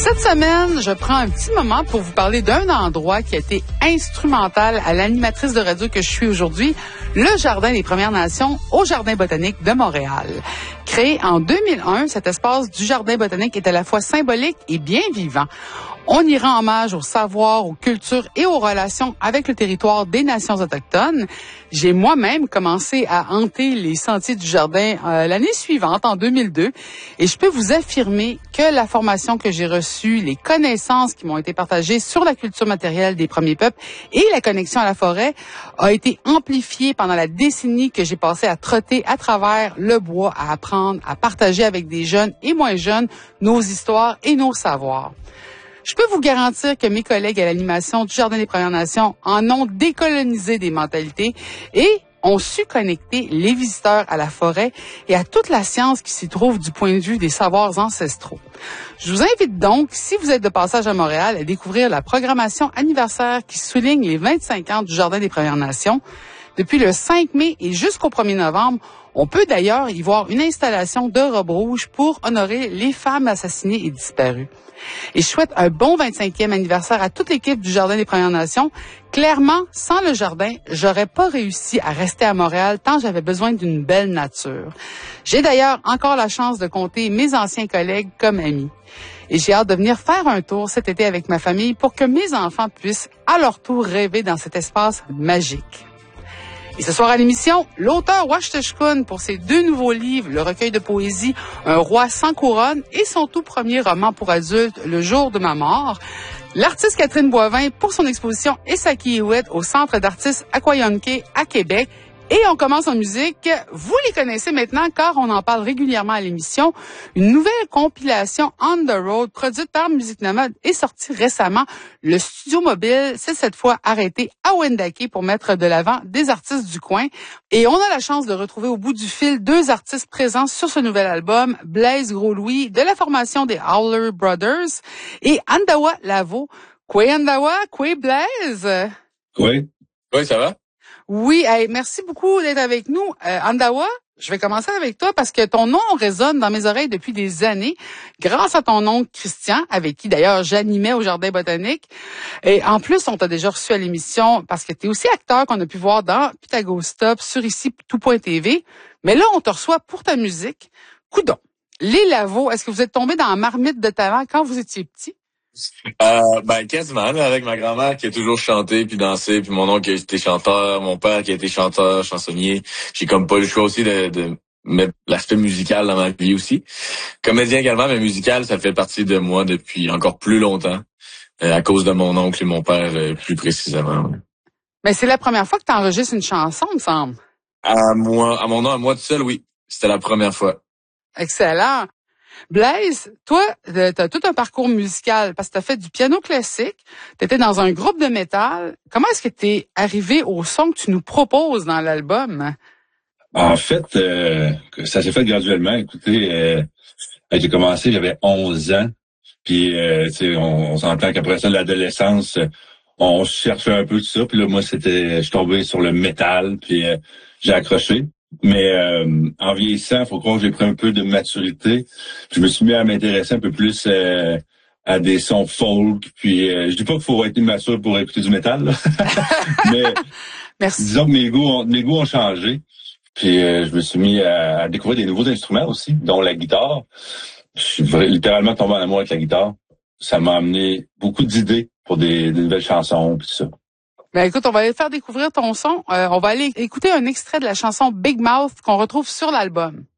Cette semaine, je prends un petit moment pour vous parler d'un endroit qui a été instrumental à l'animatrice de radio que je suis aujourd'hui, le Jardin des Premières Nations au Jardin botanique de Montréal. Créé en 2001, cet espace du Jardin botanique est à la fois symbolique et bien vivant. On y rend hommage au savoir, aux cultures et aux relations avec le territoire des nations autochtones. J'ai moi-même commencé à hanter les sentiers du jardin l'année suivante, en 2002, et je peux vous affirmer que la formation que j'ai reçue, les connaissances qui m'ont été partagées sur la culture matérielle des premiers peuples et la connexion à la forêt a été amplifiée pendant la décennie que j'ai passée à trotter à travers le bois, à apprendre, à partager avec des jeunes et moins jeunes nos histoires et nos savoirs. Je peux vous garantir que mes collègues à l'animation du Jardin des Premières Nations en ont décolonisé des mentalités et ont su connecter les visiteurs à la forêt et à toute la science qui s'y trouve du point de vue des savoirs ancestraux. Je vous invite donc, si vous êtes de passage à Montréal, à découvrir la programmation anniversaire qui souligne les 25 ans du Jardin des Premières Nations. Depuis le 5 mai et jusqu'au 1er novembre, on peut d'ailleurs y voir une installation de robes rouges pour honorer les femmes assassinées et disparues. Et je souhaite un bon 25e anniversaire à toute l'équipe du Jardin des Premières Nations. Clairement, sans le jardin, j'aurais pas réussi à rester à Montréal tant j'avais besoin d'une belle nature. J'ai d'ailleurs encore la chance de compter mes anciens collègues comme amis. Et j'ai hâte de venir faire un tour cet été avec ma famille pour que mes enfants puissent à leur tour rêver dans cet espace magique. Et ce soir à l'émission, l'auteur Ouachitashkun pour ses 2 nouveaux livres, le recueil de poésie Un roi sans couronne et son tout premier roman pour adultes, Le jour de ma mort. L'artiste Catherine Boivin pour son exposition Esakiiwit au Centre d'artistes Aquayonke à Québec. Et on commence en musique. Vous les connaissez maintenant car on en parle régulièrement à l'émission. Une nouvelle compilation On the Road produite par Musique Nomade est sortie récemment. Le studio mobile s'est cette fois arrêté à Wendake pour mettre de l'avant des artistes du coin. Et on a la chance de retrouver au bout du fil 2 artistes présents sur ce nouvel album. Blaise Gros-Louis de la formation des Howler Brothers et Andawa Lavo. Quoi Andawa? Quoi Blaise? Oui, ça va? Oui, hey, merci beaucoup d'être avec nous. Andawa, je vais commencer avec toi parce que ton nom résonne dans mes oreilles depuis des années grâce à ton oncle Christian, avec qui d'ailleurs j'animais au Jardin botanique. Et en plus, on t'a déjà reçu à l'émission parce que tu es aussi acteur qu'on a pu voir dans Pythago Stop sur ici tout.tv. Mais là, on te reçoit pour ta musique. Coudon. Les Lavaux, est-ce que vous êtes tombés dans la marmite de talent quand vous étiez petit? Quasiment, là, avec ma grand-mère qui a toujours chanté puis dansé, puis mon oncle qui a été chanteur, mon père qui a été chanteur, chansonnier. J'ai comme pas le choix aussi de mettre l'aspect musical dans ma vie aussi. Comédien également, mais musical, ça fait partie de moi depuis encore plus longtemps, à cause de mon oncle et mon père plus précisément. Ouais. Mais c'est la première fois que tu enregistres une chanson, me semble. À mon nom, à moi tout seul, oui. C'était la première fois. Excellent. Blaise, toi, t'as tout un parcours musical parce que t'as fait du piano classique, t'étais dans un groupe de métal. Comment est-ce que t'es arrivé au son que tu nous proposes dans l'album? En fait, ça s'est fait graduellement. Écoutez, j'ai commencé, j'avais 11 ans. Puis, on s'entend qu'après ça, l'adolescence, on cherchait un peu de ça. Puis là, moi, je suis tombé sur le métal, puis j'ai accroché. Mais en vieillissant, faut croire que j'ai pris un peu de maturité. Je me suis mis à m'intéresser un peu plus à des sons folk. Puis je dis pas qu'il faut être immature pour écouter du métal, là. Mais Merci. disons que mes goûts ont changé. Puis je me suis mis à découvrir des nouveaux instruments aussi, dont la guitare. Je suis littéralement tombé en amour avec la guitare. Ça m'a amené beaucoup d'idées pour des nouvelles chansons puis tout ça. Ben écoute, on va aller faire découvrir ton son. On va aller écouter un extrait de la chanson Big Mouth qu'on retrouve sur l'album.